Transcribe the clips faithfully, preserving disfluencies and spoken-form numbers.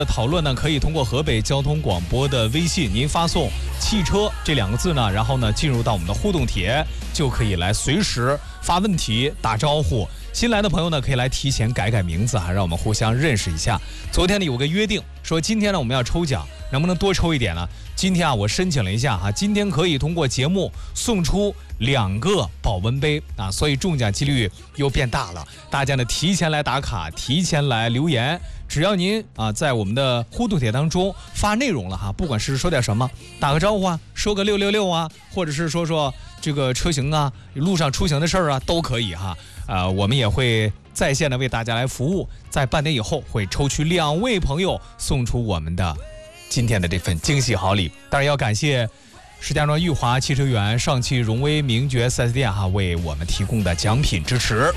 讨论呢，可以通过河北交通广播的微信，您发送“汽车”这两个字呢，然后呢进入到我们的互动帖，就可以来随时发问题、打招呼。新来的朋友呢，可以来提前改改名字啊，让我们互相认识一下。昨天呢有个约定，说今天呢我们要抽奖，能不能多抽一点呢？今天啊我申请了一下哈、啊，今天可以通过节目送出两个保温杯啊，所以中奖几率又变大了。大家呢提前来打卡，提前来留言。只要您啊在我们的互动帖当中发内容了哈，不管是说点什么，打个招呼啊，说个六六六啊，或者是说说这个车型啊、路上出行的事儿啊，都可以哈。呃，我们也会在线的为大家来服务，在半点以后会抽取两位朋友送出我们的今天的这份惊喜好礼。当然要感谢石家庄裕华汽车园、上汽荣威名爵 四 S 店哈为我们提供的奖品支持。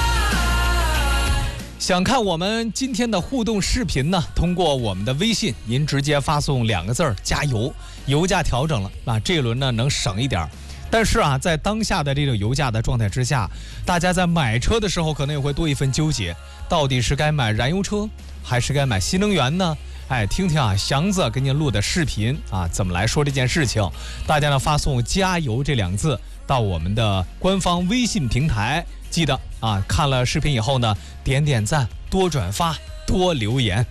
想看我们今天的互动视频呢，通过我们的微信，您直接发送两个字儿加油。油价调整了啊，这一轮呢能省一点。但是啊，在当下的这种油价的状态之下，大家在买车的时候可能也会多一份纠结，到底是该买燃油车还是该买新能源呢？哎，听听啊，祥子给您录的视频啊，怎么来说这件事情？大家呢发送加油这两个字到我们的官方微信平台，记得啊，看了视频以后呢，点点赞，多转发，多留言。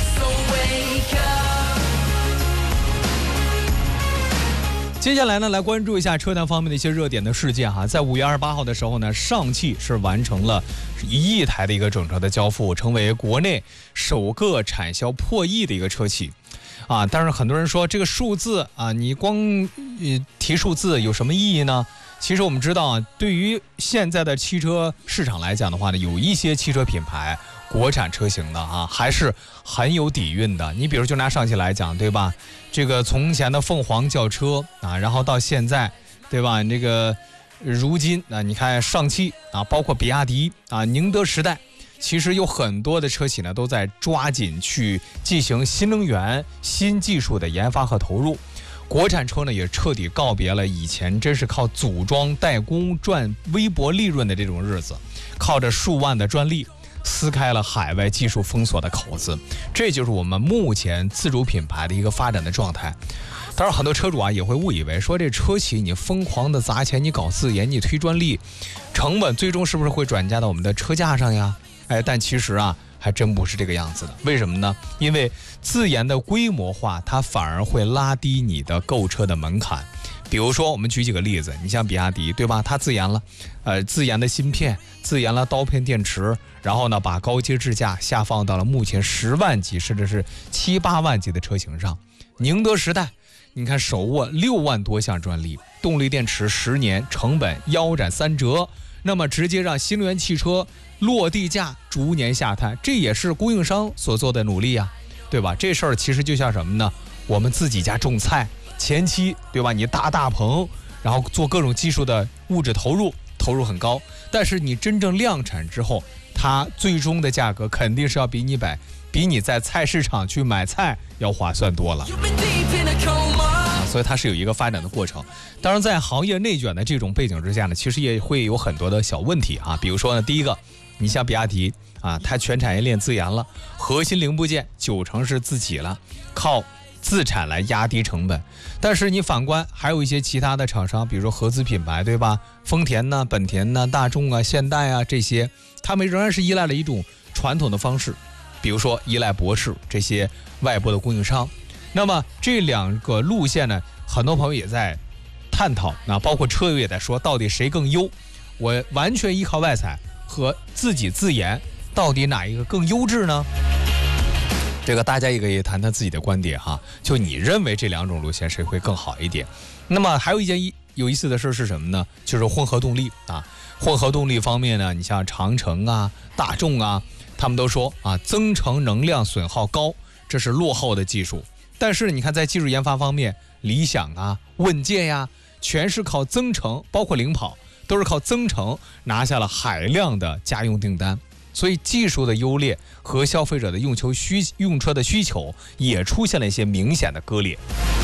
接下来呢，来关注一下车坛方面的一些热点的事件哈。在五月二十八号的时候呢，上汽是完成了一亿台的一个整车的交付，成为国内首个产销破亿的一个车企啊。但是很多人说这个数字啊，你光呃提数字有什么意义呢？其实我们知道啊，对于现在的汽车市场来讲的话呢，有一些汽车品牌国产车型的啊，还是很有底蕴的。你比如就拿上汽来讲，对吧？这个从前的凤凰轿车啊，然后到现在，对吧？这个如今啊，你看上汽啊，包括比亚迪啊、宁德时代，其实有很多的车企呢都在抓紧去进行新能源、新技术的研发和投入。国产车呢也彻底告别了以前真是靠组装代工赚微薄利润的这种日子，靠着数万的专利撕开了海外技术封锁的口子，这就是我们目前自主品牌的一个发展的状态。当然很多车主啊也会误以为说这车企你疯狂的砸钱，你搞自研，你推专利，成本最终是不是会转嫁到我们的车价上呀？哎，但其实啊还真不是这个样子的。为什么呢？因为自研的规模化，它反而会拉低你的购车的门槛。比如说我们举几个例子，你像比亚迪，对吧？它自研了呃，自研的芯片，自研了刀片电池，然后呢把高阶智驾下放到了目前十万级甚至是七八万级的车型上。宁德时代你看手握六万多项专利，动力电池十年，成本腰斩三折，那么直接让新能源汽车落地价逐年下探，这也是供应商所做的努力啊，对吧？这事儿其实就像什么呢？我们自己家种菜，前期对吧？你搭大棚，然后做各种技术的物质投入，投入很高，但是你真正量产之后，它最终的价格肯定是要比你买，比你在菜市场去买菜要划算多了。所以它是有一个发展的过程。当然在行业内卷的这种背景之下呢，其实也会有很多的小问题啊。比如说呢，第一个，你像比亚迪啊，它全产业链自研了，核心零部件九成是自己了，靠自产来压低成本。但是你反观还有一些其他的厂商，比如说合资品牌，对吧？丰田呢、本田呢、大众啊、现代啊这些，他们仍然是依赖了一种传统的方式，比如说依赖博世这些外部的供应商。那么这两个路线呢，很多朋友也在探讨，那包括车友也在说，到底谁更优？我完全依靠外采和自己自研，到底哪一个更优质呢？这个大家也可以谈谈自己的观点哈，就你认为这两种路线谁会更好一点？那么还有一件有意思的事是什么呢？就是混合动力啊，混合动力方面呢，你像长城啊、大众啊，他们都说啊，增程能量损耗高，这是落后的技术。但是你看在技术研发方面，理想啊、问界呀、啊，全是靠增程，包括领跑都是靠增程拿下了海量的家用订单。所以技术的优劣和消费者的用求需用车的需求也出现了一些明显的割裂。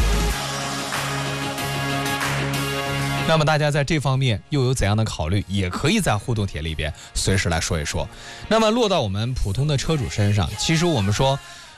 那么大家在这方面又有怎样的考虑，也可以在互动帖里边随时来说一说。那么落到我们普通的车主身上，其实我们说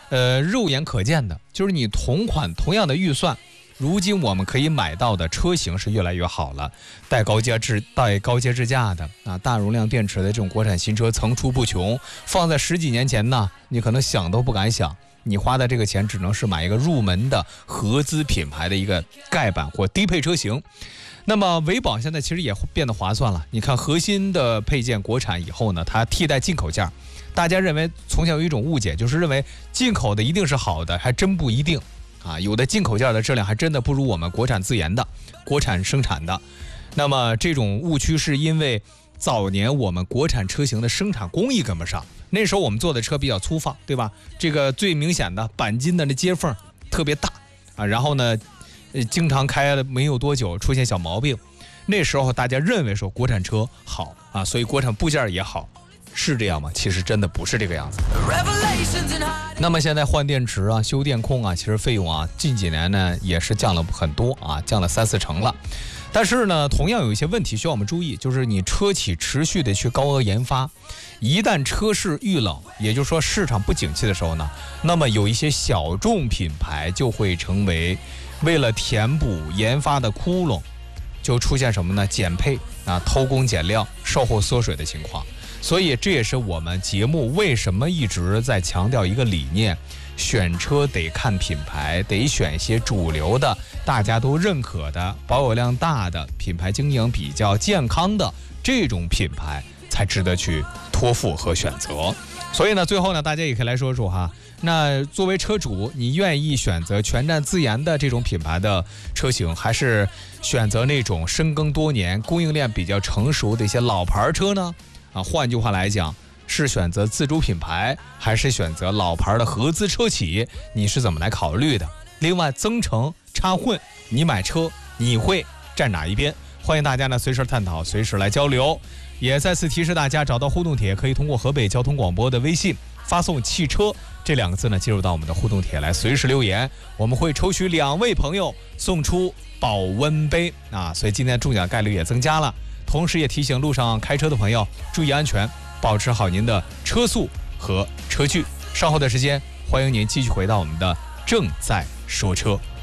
呃，肉眼可见的，就是你同款同样的预算，如今我们可以买到的车型是越来越好了，带高阶支带高阶支架的啊，大容量电池的这种国产新车层出不穷。放在十几年前呢，你可能想都不敢想，你花的这个钱只能是买一个入门的合资品牌的一个盖板或低配车型。那么维保现在其实也变得划算了，你看核心的配件国产以后呢，它替代进口件。大家认为从小有一种误解，就是认为进口的一定是好的，还真不一定啊。有的进口件的质量还真的不如我们国产自研的、国产生产的。那么这种误区是因为早年我们国产车型的生产工艺跟不上，那时候我们做的车比较粗放，对吧？这个最明显的钣金的那接缝特别大啊，然后呢，呃，经常开了没有多久出现小毛病。那时候大家认为说国产车好啊，所以国产部件也好。是这样吗？其实真的不是这个样子。那么现在换电池啊、修电控啊，其实费用啊，近几年呢也是降了很多啊，降了三四成了。但是呢，同样有一些问题需要我们注意，就是你车企持续的去高额研发，一旦车市遇冷，也就是说市场不景气的时候呢，那么有一些小众品牌就会成为为了填补研发的窟窿，就出现什么呢？减配啊、偷工减料、售后缩水的情况。所以这也是我们节目为什么一直在强调一个理念，选车得看品牌，得选一些主流的、大家都认可的、保有量大的、品牌经营比较健康的这种品牌才值得去托付和选择。所以呢，最后呢，大家也可以来说说哈，那作为车主，你愿意选择全站自研的这种品牌的车型，还是选择那种深耕多年、供应链比较成熟的一些老牌车呢？啊，换句话来讲，是选择自主品牌，还是选择老牌的合资车企？你是怎么来考虑的？另外，增程插混，你买车你会站哪一边？欢迎大家呢随时探讨，随时来交流。也再次提示大家，找到互动帖可以通过河北交通广播的微信发送汽车这两个字呢，进入到我们的互动帖来随时留言，我们会抽取两位朋友送出保温杯啊，所以今天中奖概率也增加了。同时也提醒路上开车的朋友注意安全，保持好您的车速和车距。稍后的时间，欢迎您继续回到我们的正在说车。